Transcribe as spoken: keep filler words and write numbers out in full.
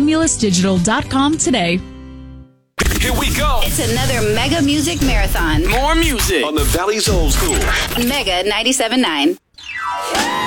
cumulus digital dot com today. Here we go. It's another Mega Music Marathon. More music on the Valley's Old School. Mega ninety-seven point nine.